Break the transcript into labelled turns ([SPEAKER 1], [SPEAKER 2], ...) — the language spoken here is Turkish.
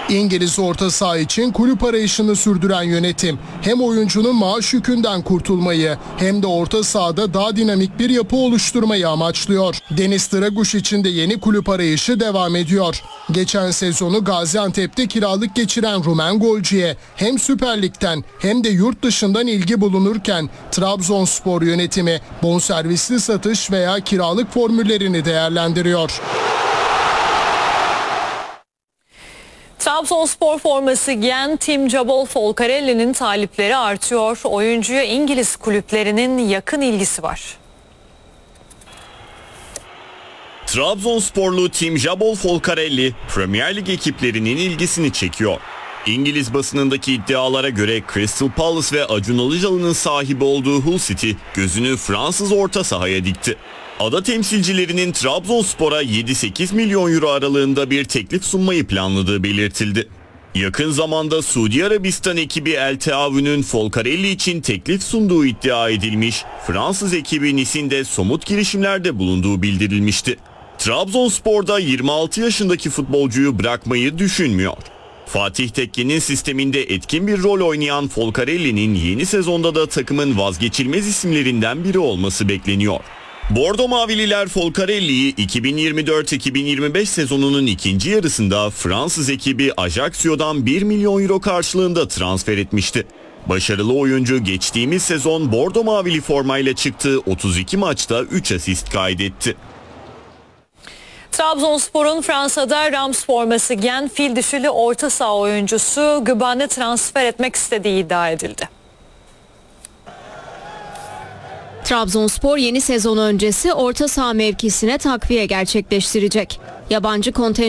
[SPEAKER 1] İngiliz orta saha için kulüp arayışını sürdüren yönetim hem oyuncunun maaş yükünden kurtulmayı hem de orta sahada daha dinamik bir yapı oluşturmayı amaçlıyor. Deniz Draguş için de yeni kulüp arayışı devam ediyor. Geçen sezonu Gaziantep'te kiralık geçiren Rumen golcüye hem Süper Lig'den hem de yurt dışından ilgi bulunurken Trabzonspor yönetimi bonservisli satış veya kiralık formüllerini değerlendiriyor.
[SPEAKER 2] Trabzonspor forması giyen Tim Cabol Folcarelli'nin talipleri artıyor. Oyuncuya İngiliz kulüplerinin yakın ilgisi var.
[SPEAKER 3] Trabzonsporlu Tim Cabol Folcarelli Premier Lig ekiplerinin ilgisini çekiyor. İngiliz basınındaki iddialara göre Crystal Palace ve Acun Ilıcalı'nın sahibi olduğu Hull City gözünü Fransız orta sahaya dikti. Ada temsilcilerinin Trabzonspor'a 7-8 milyon euro aralığında bir teklif sunmayı planladığı belirtildi. Yakın zamanda Suudi Arabistan ekibi El Teavün'ün Folcarelli için teklif sunduğu iddia edilmiş, Fransız ekibi Nice'in de somut girişimlerde bulunduğu bildirilmişti. Trabzonspor'da 26 yaşındaki futbolcuyu bırakmayı düşünmüyor. Fatih Tekke'nin sisteminde etkin bir rol oynayan Folcarelli'nin yeni sezonda da takımın vazgeçilmez isimlerinden biri olması bekleniyor. Bordo Mavililer Folcarelli'yi 2024-2025 sezonunun ikinci yarısında Fransız ekibi Ajacsio'dan 1 milyon euro karşılığında transfer etmişti. Başarılı oyuncu geçtiğimiz sezon Bordo Mavili formayla çıktığı 32 maçta 3 asist kaydetti.
[SPEAKER 2] Trabzonspor'un Fransa'da Rams forması giyen fil dişili orta saha oyuncusu Güban'ı transfer etmek istediği iddia edildi.
[SPEAKER 4] Trabzonspor yeni sezon öncesi orta saha mevkisine takviye gerçekleştirecek. Yabancı kontenjan